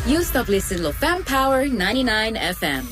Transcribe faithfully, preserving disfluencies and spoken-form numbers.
You stop listening to Fam Power ninety-nine F M.